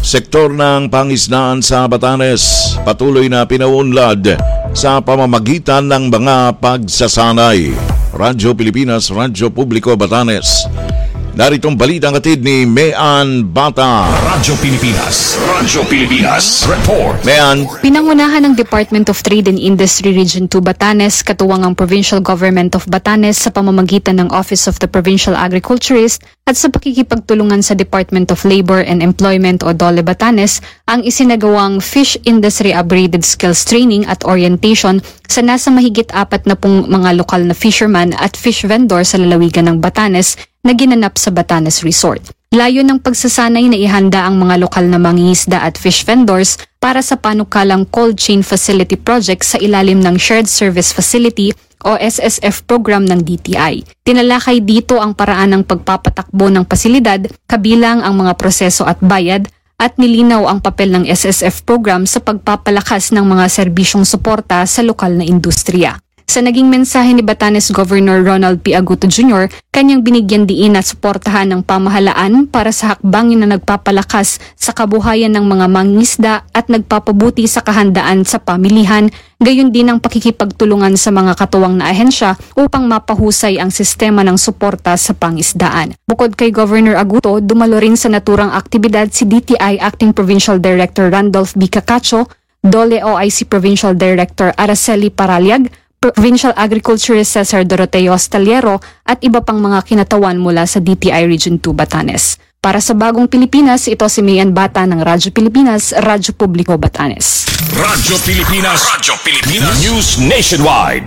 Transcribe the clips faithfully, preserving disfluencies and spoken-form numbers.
Sektor ng pangisdaan sa Batanes patuloy na pinauunlad sa pamamagitan ng mga pagsasanay. Radyo Pilipinas, Radyo Publiko Batanes. Naritong balitang hatid ni Mean Bata. Radyo Pilipinas, Radyo Pilipinas, Report. Mean. Pinangunahan ng Department of Trade and Industry Region two Batanes, katuwang ang Provincial Government of Batanes sa pamamagitan ng Office of the Provincial Agriculturist at sa pakikipagtulungan sa Department of Labor and Employment o DOLE Batanes, ang isinagawang Fish Industry Upgraded Skills Training at Orientation sa nasa mahigit apat na pong mga lokal na fisherman at fish vendor sa lalawigan ng Batanes na ginanap sa Batanes Resort. Layo ng pagsasanay na ihanda ang mga lokal na mangingisda at fish vendors para sa panukalang Cold Chain Facility Project sa ilalim ng Shared Service Facility o S S F program ng D T I. Tinalakay dito ang paraan ng pagpapatakbo ng pasilidad, kabilang ang mga proseso at bayad, at nilinaw ang papel ng S S F program sa pagpapalakas ng mga serbisyong suporta sa lokal na industriya. Sa naging mensahe ni Batanes Governor Ronald P. Aguto Junior, kanyang binigyan diin at suportahan ng pamahalaan para sa hakbangin na nagpapalakas sa kabuhayan ng mga mangingisda at nagpapabuti sa kahandaan sa pamilihan, gayon din ang pakikipagtulungan sa mga katuwang na ahensya upang mapahusay ang sistema ng suporta sa pangisdaan. Bukod kay Governor Aguto, dumalo rin sa naturang aktibidad si D T I Acting Provincial Director Randolph B. Cacacho, DOLE O I C Provincial Director Araceli Paralyag, Provincial Agriculturist Cesar Doroteo Staliero at iba pang mga kinatawan mula sa D T I Region two Batanes. Para sa Bagong Pilipinas, ito si Mean Bata ng Radyo Pilipinas, Radyo Publiko Batanes. Radyo Pilipinas, Radyo Pilipinas, News Nationwide.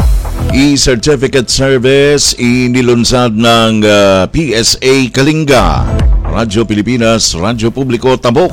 E-Certificate Service inilunsad ng uh, P S A Kalinga. Radyo Pilipinas, Radyo Publiko Tabok.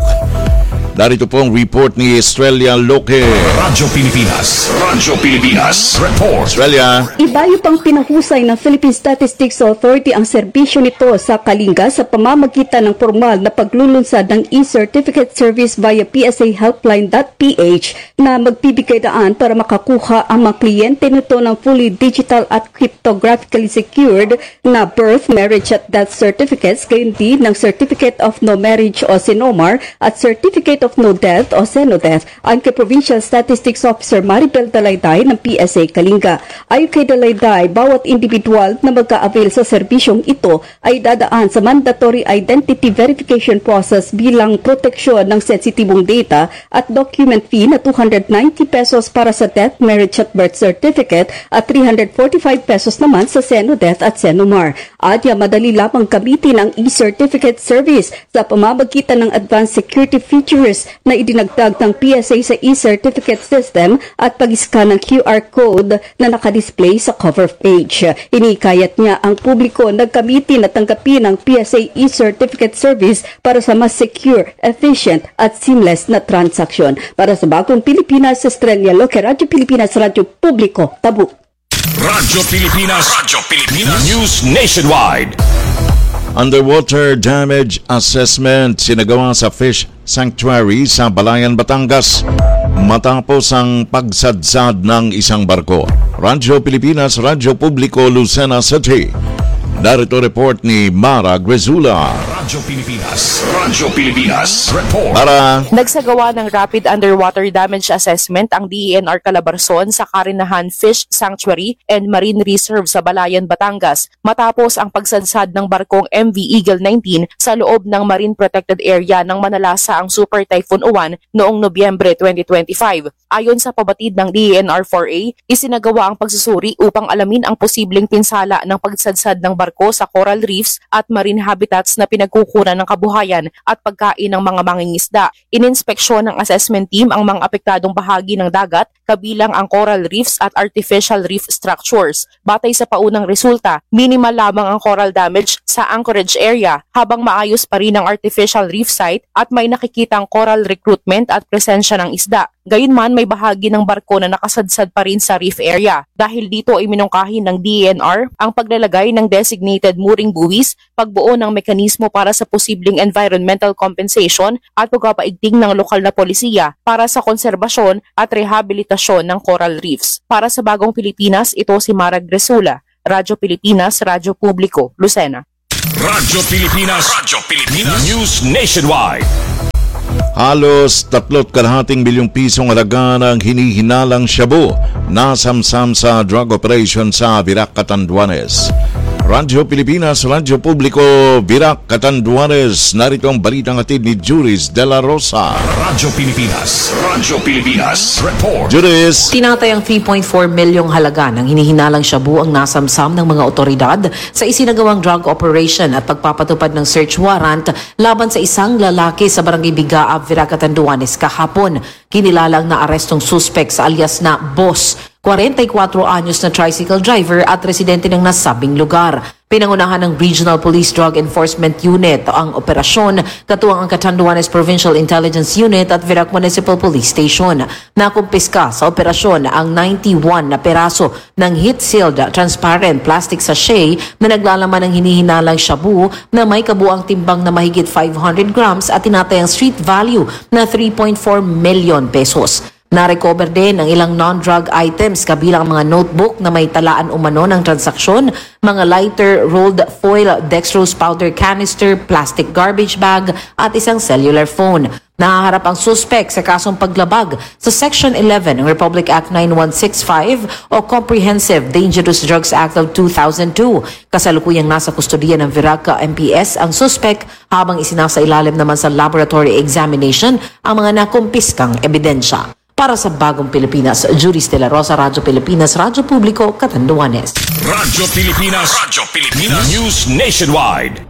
Darito po ang report ni Estrella Loque. Radyo Pilipinas, Radyo Pilipinas, Report. Estrella. Ibayo pang pinahusay ng Philippine Statistics Authority ang serbisyo nito sa Kalinga sa pamamagitan ng formal na paglulunsad ng e-certificate service via p s a helpline dot p h na magbibigay daan para makakuha ang mga kliyente nito ng fully digital at cryptographically secured na birth, marriage at death certificates, gayon din ng Certificate of No Marriage o SINOMAR at Certificate of No Death o SENODEath ang kay Provincial Statistics Officer Maribel Dalayday ng P S A Kalinga. Ayon kay Dalayday, bawat individual na magka-avail sa serbisyong ito ay dadaan sa mandatory identity verification process bilang proteksyon ng sensitibong data at document fee na two hundred ninety pesos para sa death, marriage at birth certificate at three hundred forty-five pesos naman sa SENODEath at SENOMAR. Adya, madali lamang gamitin ang e-certificate service sa pamamagitan ng advanced security features na idinagdag ng P S A sa e-certificate system at pag-scan ng Q R code na nakadisplay sa cover page. Inikayat niya ang publiko na gamitin at tanggapin ang P S A e-certificate service para sa mas secure, efficient at seamless na transaksyon. Para sa Bagong Pilipinas, Estrella Loque, Radyo Pilipinas, Radyo Publiko, Tabu. Radyo Pilipinas, Radyo Pilipinas, News Nationwide. Underwater damage assessment sinagawa sa Fish Sanctuary sa Balayan, Batangas matapos ang pagsadsad ng isang barko. Radyo Pilipinas, Radyo Publiko, Lucena City. Narito report ni Mara Grezula. Radyo Pilipinas, Radyo Pilipinas, Report. Para nagsagawa ng Rapid Underwater Damage Assessment ang D E N R Calabarzon sa Karinahan Fish Sanctuary and Marine Reserve sa Balayan, Batangas matapos ang pagsadsad ng barkong M V Eagle nineteen sa loob ng Marine Protected Area ng Manalasa ang Super Typhoon Uwan noong Nobyembre twenty twenty-five. Ayon sa pabatid ng D E N R four A, isinagawa ang pagsusuri upang alamin ang posibleng pinsala ng pagsadsad ng barko sa coral reefs at marine habitats na pinagkukunan ng kabuhayan at pagkain ng mga mangingisda. Ininspeksyon ng assessment team ang mga apektadong bahagi ng dagat, kabilang ang coral reefs at artificial reef structures. Batay sa paunang resulta, minimal lamang ang coral damage sa anchorage area, habang maayos pa rin ang artificial reef site at may nakikitang coral recruitment at presensya ng isda. Gayunman, may bahagi ng barko na nakasadsad pa rin sa reef area. Dahil dito ay minungkahin ng D E N R ang paglalagay ng designated mooring buoys, pagbuo ng mekanismo para sa posibleng environmental compensation at pagpapaigting ng lokal na polisiya para sa konserbasyon at rehabilitasyon ng coral reefs. Para sa Bagong Pilipinas, ito si Mara Gresula, Radyo Pilipinas, Radyo Publiko, Lucena. Radyo Pilipinas, Radyo Pilipinas, News Nationwide. Halos tatlot kalahating milyong pisong halaga ng hinihinalang shabu na samsam sa drug operation sa Virac, Catanduanes. Radyo Pilipinas, Radyo Publiko, Virac, Catanduanes. Narito ang balitang hatid ni Juris de la Rosa. Radyo Pilipinas, Radyo Pilipinas, report. Juris. Tinatayang three point four milyong halaga ng hinihinalang shabu ang nasamsam ng mga otoridad sa isinagawang drug operation at pagpapatupad ng search warrant laban sa isang lalaki sa Barangay Bigaab, Virac, Catanduanes kahapon. Kinilalang na arestong suspect sa alias na Boss, forty-four anyos na tricycle driver at residente ng nasabing lugar. Pinangunahan ng Regional Police Drug Enforcement Unit ang operasyon, katuwang ang Catanduanes Provincial Intelligence Unit at Virac Municipal Police Station. Nakumpiska sa operasyon ang ninety-one na peraso ng heat-sealed transparent plastic sachet na naglalaman ng hinihinalang shabu na may kabuang timbang na mahigit five hundred grams at tinatayang street value na three point four million pesos. Na-recover din ang ilang non-drug items kabilang mga notebook na may talaan umano ng transaksyon, mga lighter, rolled foil, dextrose powder canister, plastic garbage bag at isang cellular phone. Nahaharap ang suspect sa kasong paglabag sa Section eleven ng Republic Act ninety-one sixty-five o Comprehensive Dangerous Drugs Act of two thousand two. Kasalukuyang nasa kustodiya ng Virac M P S ang suspect habang isinasa ilalim naman sa laboratory examination ang mga nakumpiskang ebidensya. Para sa Bagong Pilipinas, Juris de la Rosa, Radyo Pilipinas, Radyo Publiko, Catanduanes. Radyo Pilipinas, Radyo Pilipinas, News Nationwide.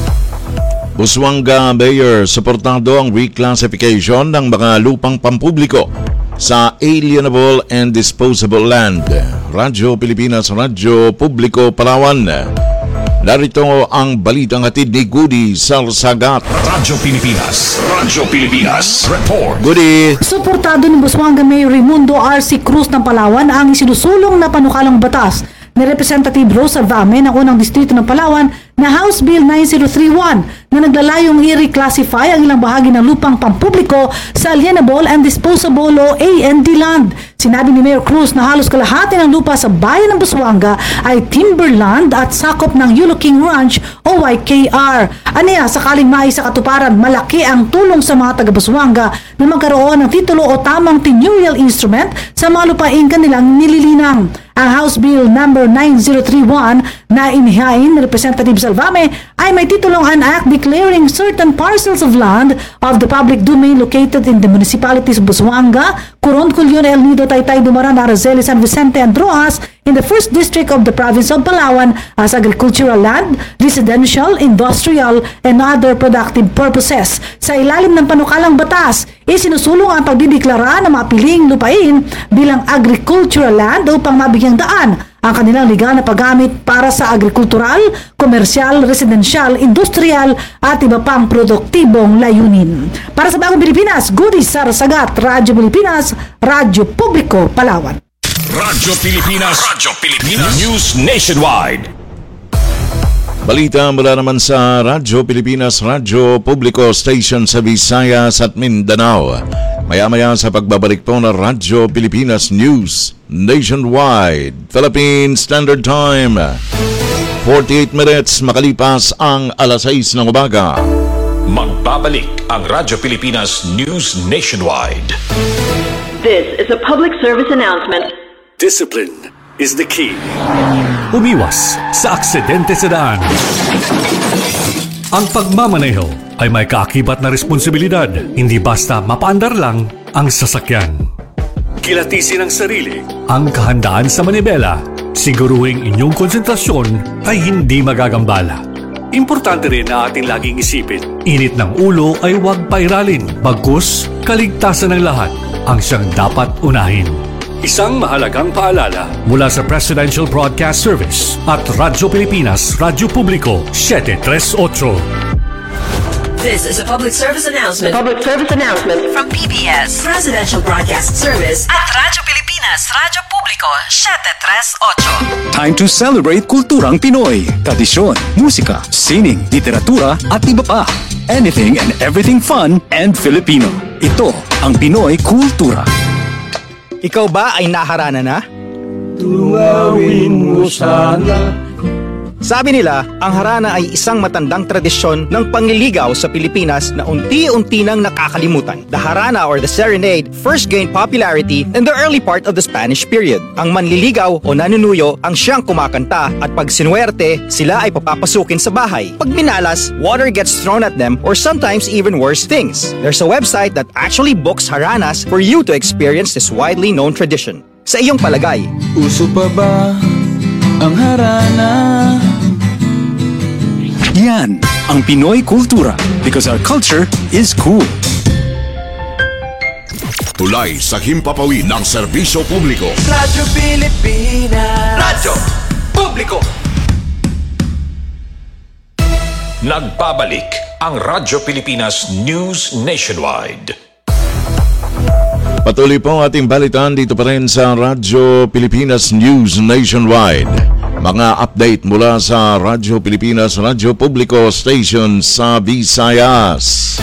Busuanga Mayor, suportado ang reclassification ng mga lupang pampubliko sa alienable and disposable land. Radyo Pilipinas, Radyo Publiko, Palawan. Narito ang balitang hatid ni Goody Salsagat. Radyo Pilipinas, Radyo Pilipinas, report. Goody. Suportado ni Busuanga Mayor Raimundo R C Cruz ng Palawan ang isinusulong na panukalang batas ni Representative Rosa Vame ng unang distrito ng Palawan na House Bill nine zero three one na naglalayong i-reclassify ang ilang bahagi ng lupang pampubliko sa alienable and disposable o A N D land. Sinabi ni Mayor Cruz na halos kalahati ng lupa sa bayan ng Busuanga ay timberland at sakop ng Yulo King Ranch o Y K R. Aniya, sakaling maisa katuparan, malaki ang tulong sa mga taga-Busuanga na magkaroon ng titulo o tamang tenurial instrument sa mga lupain kanilang nililinang. Ang House Bill number nine zero three one na inihain ni Representative Salvame ay may titulong An Act declaring certain parcels of land of the public domain located in the municipalities of Busuanga, Coron, Culion, El Nido, Taytay, Dumaran, Araceli, San Vicente, and Rojas in the first district of the province of Palawan as agricultural land, residential, industrial, and other productive purposes. Sa ilalim ng panukalang batas, isinusulong ang pagdideklara ng mga piling lupain bilang agricultural land upang mabigyang daan ang kanilang legal na paggamit para sa agrikultural, komersyal, residential, industrial at iba pang produktibong layunin. Para sa Bagong Pilipinas, Goody Sarsagat, Radyo Pilipinas, Radyo Publiko, Palawan. Radyo Pilipinas, Radyo Pilipinas, News Nationwide. Balita mula naman sa Radyo Pilipinas, Radyo Publiko Station sa Visayas at Mindanao. Maya-maya sa pagbabalik po ng Radyo Pilipinas News Nationwide. Philippine Standard Time, forty-eight minutes makalipas ang alas sais ng umaga. Magbabalik ang Radyo Pilipinas News Nationwide. This is a public service announcement. Discipline is the key. Umiwas sa aksidente sa daan. Ang pagmamaneho ay may kaakibat na responsibilidad, hindi basta mapaandar lang ang sasakyan. Kilatisin ang sarili, ang kahandaan sa manibela, siguruhing inyong konsentrasyon ay hindi magagambala. Importante rin na ating laging isipin, init ng ulo ay huwag pairalin, bagkus kaligtasan ng lahat ang siyang dapat unahin. Isang mahalagang paalala mula sa Presidential Broadcast Service at Radyo Pilipinas, Radyo Publiko, seven thirty-eight. This is a public service announcement. Public service announcement From P B S, Presidential Broadcast Service at Radyo Pilipinas, Radyo Publiko, seven thirty-eight. Time to celebrate kulturang Pinoy, tradisyon, musika, sining, literatura at iba pa. Anything and everything fun and Filipino. Ito ang Pinoy Kultura. Ikaw ba ay naharana na? Tunawin mo sana Sabi nila, ang harana ay isang matandang tradisyon ng pangliligaw sa Pilipinas na unti-unti nang nakakalimutan. The harana or the serenade first gained popularity in the early part of the Spanish period. Ang manliligaw o nanunuyo ang siyang kumakanta at pag sinuwerte, sila ay papapasukin sa bahay. Pag minalas, water gets thrown at them or sometimes even worse things. There's a website that actually books haranas for you to experience this widely known tradition. Sa iyong palagay, uso pa ba ang harana? Yan ang Pinoy kultura because our culture is cool. Tulay sa himpapawid ng serbisyo publiko. Radyo Pilipinas. Radyo Publiko. Nagbabalik ang Radyo Pilipinas News Nationwide. Patuloy po ang ating balitan dito pa rin sa Radyo Pilipinas News Nationwide. Mga update mula sa Radyo Pilipinas, Radyo Publiko Station sa Visayas.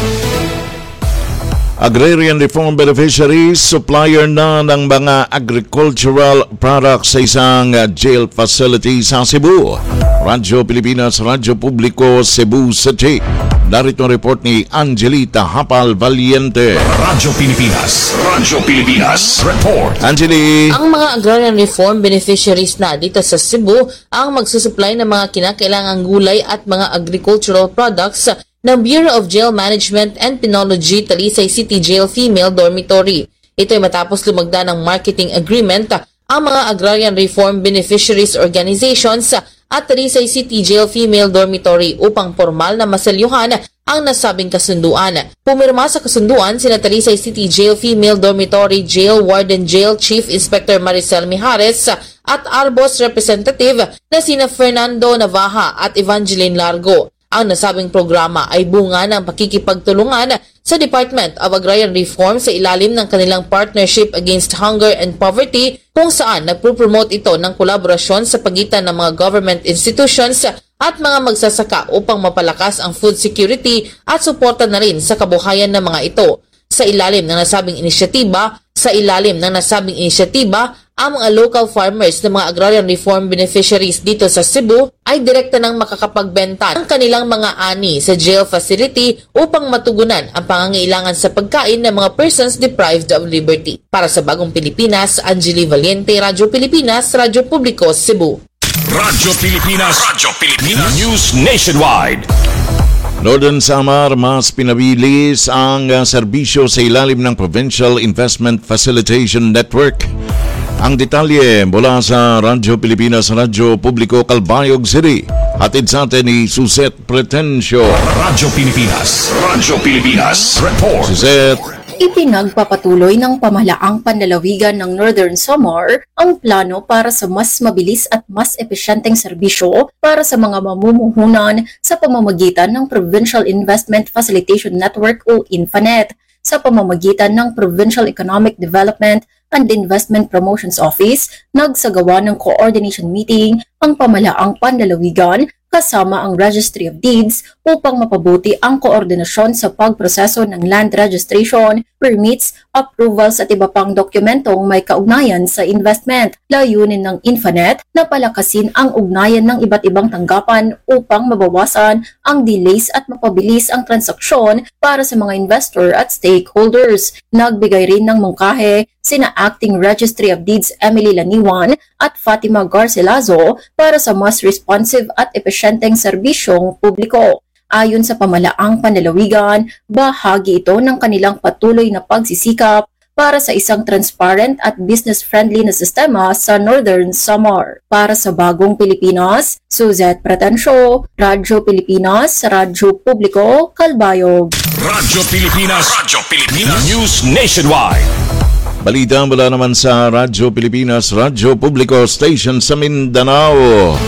Agrarian Reform Beneficiaries, supplier na ng mga agricultural products sa isang jail facility sa Cebu. Radyo Pilipinas, Radyo Publiko, Cebu City. Narito ang report ni Angelita Hapal Valiente. Radyo Pilipinas, Radyo Pilipinas Report. Angeli. Ang mga agrarian reform beneficiaries na dito sa Cebu ang magsusupply ng mga kinakailangang gulay at mga agricultural products ng Bureau of Jail Management and Penology Talisay City Jail Female Dormitory. Ito ay matapos lumagda ng marketing agreement ang mga agrarian reform beneficiaries organizations at Talisay City Jail Female Dormitory upang formal na maselyuhan ang nasabing kasunduan. Pumirma sa kasunduan sina Talisay City Jail Female Dormitory Jail Warden Jail Chief Inspector Maricel Mijares at Arbos Representative na sina Fernando Navaja at Evangeline Largo. Ang nasabing programa ay bunga ng pakikipagtulungan sa Department of Agrarian Reform sa ilalim ng kanilang Partnership Against Hunger and Poverty kung saan nagpo-promote ito ng kolaborasyon sa pagitan ng mga government institutions at mga magsasaka upang mapalakas ang food security at suporta na rin sa kabuhayan ng mga ito. Sa ilalim ng nasabing inisyatiba, sa ilalim ng nasabing inisyatiba, ang mga local farmers ng mga agrarian reform beneficiaries dito sa Cebu ay direkta nang makakapagbenta ng kanilang mga ani sa jail facility upang matugunan ang pangangailangan sa pagkain ng mga persons deprived of liberty. Para sa Bagong Pilipinas, Angeli Valiente, Radyo Pilipinas, Radyo Publiko, Cebu. Radyo Pilipinas, Radyo Pilipinas News Nationwide. Northern Samar mas pinabilis ang uh, serbisyo sa ilalim ng Provincial Investment Facilitation Network. Ang detalye mula sa Radyo Pilipinas, Radyo Publiko, Calbayog City. Hatid sa atin ni Suset Pretencio. Radyo Pilipinas, Radyo Pilipinas Report. Suset. Ipinagpapatuloy ng pamahalaang panlalawigan ng Northern Samar ang plano para sa mas mabilis at mas epesyenteng serbisyo para sa mga mamumuhunan sa pamamagitan ng Provincial Investment Facilitation Network o INFANET sa pamamagitan ng Provincial Economic Development and Investment Promotions Office. Nagsagawa ng coordination meeting ang pamahalaang panlalawigan kasama ang Registry of Deeds upang mapabuti ang koordinasyon sa pagproseso ng land registration, permits, approvals at iba pang dokumentong may kaugnayan sa investment. Layunin ng INFANET na palakasin ang ugnayan ng iba't ibang tanggapan upang mabawasan ang delays at mapabilis ang transaksyon para sa mga investor at stakeholders. Nagbigay rin ng mungkahe sina Acting Registry of Deeds Emily Laniwan at Fatima Garcilazo para sa mas responsive at epesyenteng serbisyong publiko. Ayon sa pamahalaang panlalawigan, bahagi ito ng kanilang patuloy na pagsisikap para sa isang transparent at business-friendly na sistema sa Northern Samar. Para sa Bagong Pilipinas, Suzette Pretencio, Radyo Pilipinas, Radyo Publiko, Calbayog. Radyo Pilipinas, Radyo Pilipinas News Nationwide. Balita mula naman sa Radyo Pilipinas, Radyo Publiko Station sa Mindanao.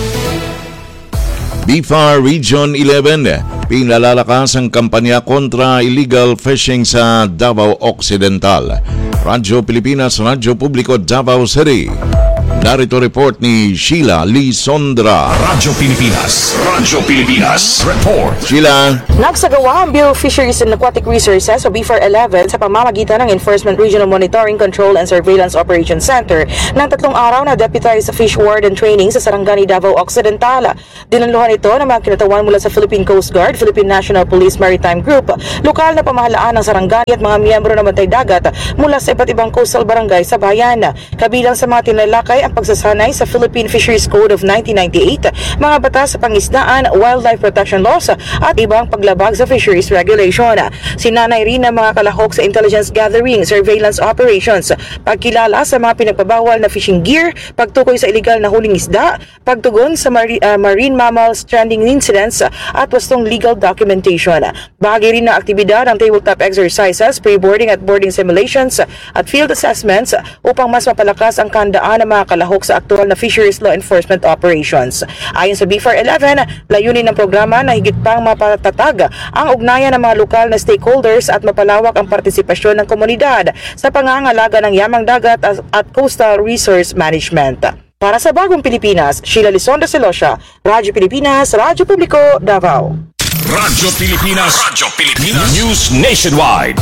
B F A R Region eleven, pinalalakas ang kampanya kontra illegal fishing sa Davao Occidental. Radyo Pilipinas, Radyo Publiko, Davao City. Narito report ni Sheila Lisondra. Radyo Pilipinas. Radyo Pilipinas. Report. Sheila. Nagsagawa ang Bureau of Fisheries and Aquatic Resources o B F A R eleven sa pamamagitan ng Enforcement Regional Monitoring, Control and Surveillance Operations Center ng tatlong araw na deputized fish warden training sa Sarangani, Davao Occidental. Dinanluhan ito ng mga kinatawan mula sa Philippine Coast Guard, Philippine National Police Maritime Group, lokal na pamahalaan ng Sarangani at mga miyembro ng Bantay Dagat mula sa iba't ibang coastal barangay sa bayan. Kabilang sa mga tinalakay ang pagsasanay sa Philippine Fisheries Code of nineteen ninety-eight, mga batas sa pangisdaan, wildlife protection laws at ibang paglabag sa fisheries regulation. Sinanay rin ng mga kalahok sa intelligence gathering, surveillance operations, pagkilala sa mga pinagpabawal na fishing gear, pagtukoy sa illegal na huling isda, pagtugon sa mari- uh, marine mammal stranding incidents at wastong legal documentation. Bahagi rin ng aktibidad ang tabletop exercises, pre-boarding at boarding simulations at field assessments upang mas mapalakas ang kandaan ng mga kalahok sa aktual na fisheries law enforcement operations. Ayon sa B F A R eleven, layunin ng programa na higit pang mapatatag ang ugnayan ng mga lokal na stakeholders at mapalawak ang partisipasyon ng komunidad sa pangangalaga ng yamang dagat at coastal resource management. Para sa Bagong Pilipinas, Sheila Lisondra Celosio, Radyo Pilipinas, Radyo Publiko, Davao. Radyo Pilipinas. Radyo Pilipinas. News Nationwide.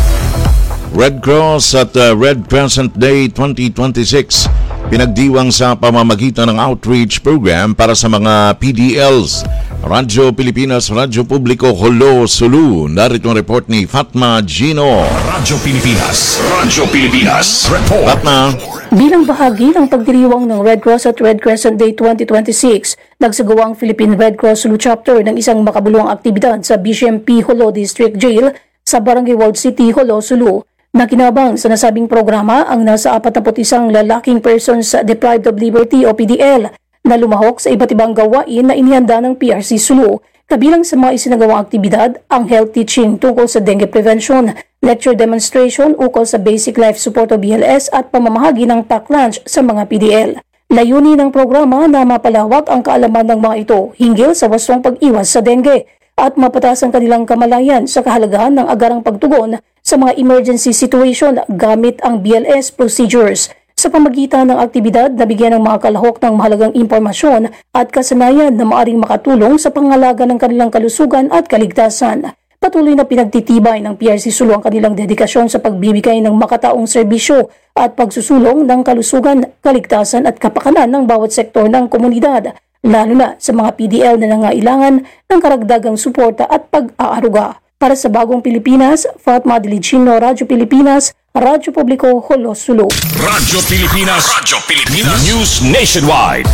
Red Cross at uh, Red Crescent Day twenty twenty-six pinagdiwang sa pamamagitan ng outreach program para sa mga P D Ls. Radyo Pilipinas, Radyo Publiko, Holo, Sulu. Narito ang report ni Fatma Gino. Radyo Pilipinas, Radyo Pilipinas, report. Fatma. Bilang bahagi ng pagdiriwang ng Red Cross at Red Crescent Day twenty twenty-six, nagsagawa ang Philippine Red Cross Sulu Chapter ng isang makabuluhang aktibidad sa B C M P Holo District Jail sa Barangay Ward City, Holo, Sulu. Nakinabang sa nasabing programa ang nasa forty-one lalaking persons deprived of liberty o P D L na lumahok sa iba't ibang gawain na inihanda ng P R C Sulu. Kabilang sa mga isinagawang aktibidad ang health teaching tungkol sa dengue prevention, lecture demonstration ukol sa basic life support o B L S at pamamahagi ng pack lunch sa mga P D L. Layunin ng programa na mapalawak ang kaalaman ng mga ito hinggil sa wastong pag-iwas sa dengue at mapatas ang kanilang kamalayan sa kahalagahan ng agarang pagtugon sa mga emergency situation gamit ang B L S procedures. Sa pamagitan ng aktibidad, nabigyan ng mga kalahok ng mahalagang impormasyon at kasanayan na maaring makatulong sa pangalaga ng kanilang kalusugan at kaligtasan. Patuloy na pinagtitibay ng P R C Sulu ang kanilang dedikasyon sa pagbibigay ng makataong serbisyo at pagsusulong ng kalusugan, kaligtasan at kapakanan ng bawat sektor ng komunidad, lalo na sa mga P D L na nangailangan ng karagdagang suporta at pag-aaruga. Para sa Bagong Pilipinas, Fatma Diligino, Radyo Pilipinas, Radyo Publiko, Holo, Sulu. Radyo Pilipinas, Radyo Pilipinas, News Nationwide.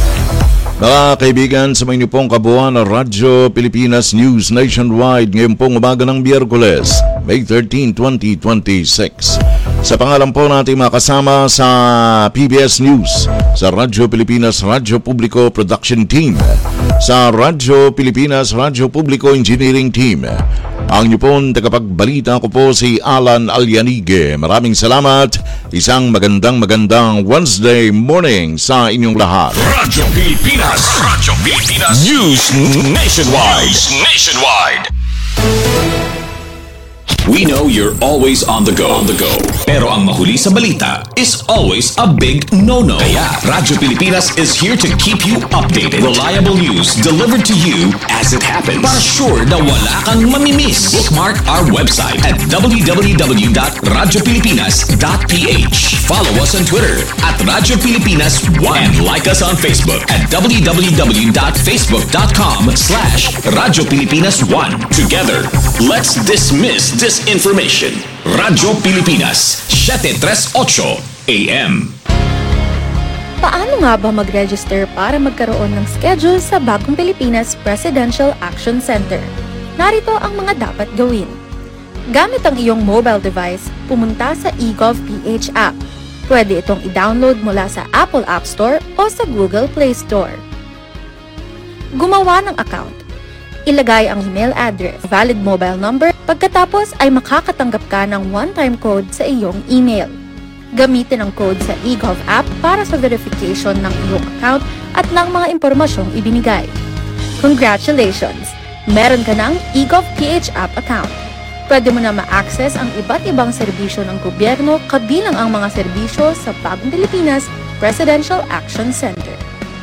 Mga kaibigan, sa mga pong kabuuan ng Radyo Pilipinas News Nationwide ngayon pong umaga ng Biyerkules, May thirteenth, twenty twenty-six. Sa pangalan po natin makasama sa P B S News, sa Radyo Pilipinas Radyo Publiko Production Team, sa Radyo Pilipinas Radyo Publiko Engineering Team, ang niyo pong tagapagbalita ko po si Alan Alyanige. Maraming salamat. Isang magandang magandang Wednesday morning sa inyong lahat. Radyo Pilipinas, Radyo Pilipinas, News Nationwide. News Nationwide. We know you're always on the go. On the go. Pero ang mahuli sa balita is always a big no-no. Kaya Radyo Pilipinas is here to keep you updated. Reliable news delivered to you as it happens. Para sure na wala kang mamimiss. Bookmark our website at w w w dot radyo pilipinas dot p h. Follow us on Twitter at Radyo Pilipinas one. And like us on Facebook at w w w dot facebook dot com slash Radyo Pilipinas one. Together, let's dismiss this information. Radyo Pilipinas, seven thirty-eight A M. Paano nga ba mag-register para magkaroon ng schedule sa Bagong Pilipinas Presidential Action Center? Narito ang mga dapat gawin. Gamit ang iyong mobile device, pumunta sa eGovPH app. Pwede itong i-download mula sa Apple App Store o sa Google Play Store. Gumawa ng account. Ilagay ang email address, valid mobile number, pagkatapos ay makakatanggap ka ng one-time code sa iyong email. Gamitin ang code sa eGov app para sa verification ng iyong account at ng mga impormasyong ibinigay. Congratulations! Meron ka ng eGovPH app account. Pwede mo na ma-access ang iba't ibang serbisyo ng gobyerno kabilang ang mga serbisyo sa Bagong Pilipinas Presidential Action Center.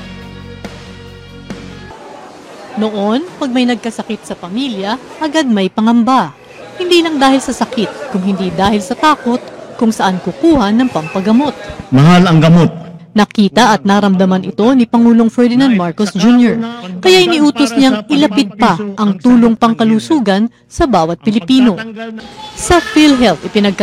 Noon, pag may nagkasakit sa pamilya, agad may pangamba. Hindi lang dahil sa sakit, kung hindi dahil sa takot kung saan kukuha ng pampagamot. Mahal ang gamot. Nakita at naramdaman ito ni Pangulong Ferdinand Marcos Junior Kaya iniutos niyang ilapit pa ang tulong pangkalusugan sa bawat Pilipino. Sa PhilHealth, ipinagka